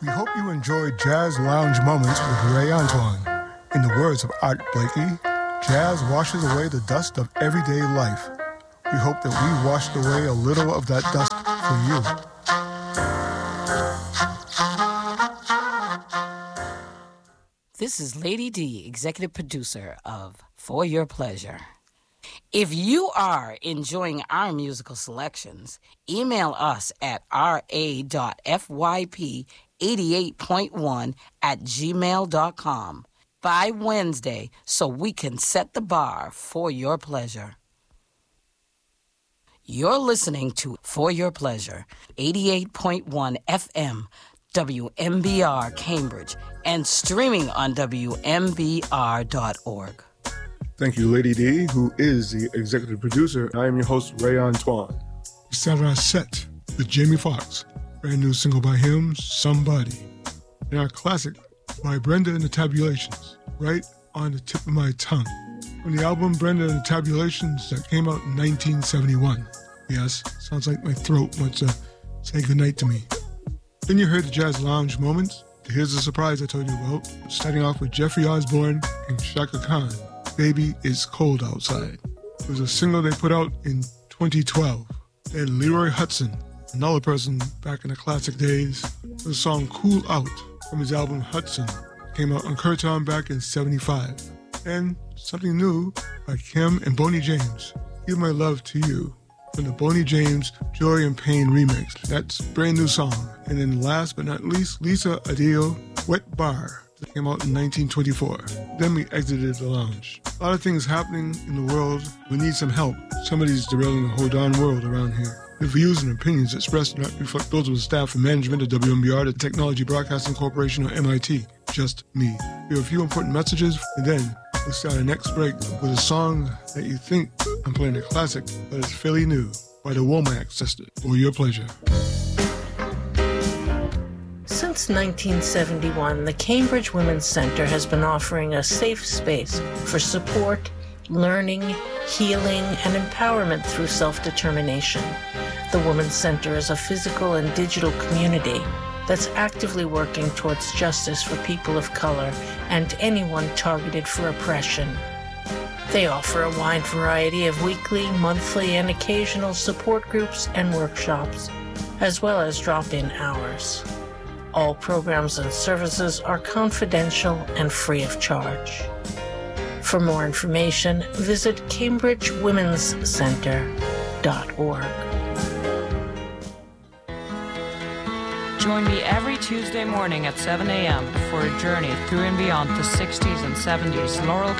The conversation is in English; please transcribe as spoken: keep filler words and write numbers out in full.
We hope you enjoyed Jazz Lounge Moments with Ray Antoine. In the words of Art Blakey, jazz washes away the dust of everyday life. We hope that we washed away a little of that dust for you. This is Lady D, executive producer of For Your Pleasure. If you are enjoying our musical selections, email us at r a dot f y p eighty-eight point one at gmail dot com by Wednesday so we can set the bar for your pleasure. You're listening to For Your Pleasure, eighty-eight point one F M, W M B R Cambridge, and streaming on W M B R dot org. Thank you, Lady D, who is the executive producer. I am your host, Ray Antoine. We started our set with Jamie Foxx, brand new single by him, Somebody. And our classic by Brenda and the Tabulations, Right on the Tip of My Tongue, from the album Brenda and the Tabulations that came out in nineteen seventy-one. Yes, sounds like my throat wants to say goodnight to me. Then you heard the Jazz Lounge Moments. Here's the surprise I told you about, starting off with Jeffrey Osborne and Shaka Khan, Baby It's Cold Outside. It was a single they put out in twenty twelve. They had Leroy Hudson, another person back in the classic days, with the song Cool Out from his album Hudson. Came out on Curtom back in seventy-five. And something new by Kim and Boney James, Give My Love to You, from the Boney James Joy and Pain remix. That's a brand new song. And then last but not least, Lisa Adeo, Wet Bar, that came out in nineteen twenty-four. Then we exited the lounge. A lot of things happening in the world. We need some help. Somebody's derailing the whole darn world around here. The views and opinions expressed do not reflect those of the staff and management of W M B R, the Technology Broadcasting Corporation, or M I T. Just me. We have a few important messages, and then we'll start our next break with a song that you think I'm playing a classic, but it's fairly new, by the Womack Sisters. For your pleasure. Since nineteen seventy-one, the Cambridge Women's Center has been offering a safe space for support, learning, healing, and empowerment through self-determination. The Women's Center is a physical and digital community that's actively working towards justice for people of color and anyone targeted for oppression. They offer a wide variety of weekly, monthly, and occasional support groups and workshops, as well as drop-in hours. All programs and services are confidential and free of charge. For more information, visit cambridge women's center dot org. Join me every Tuesday morning at seven a.m. for a journey through and beyond the sixties and seventies Laurel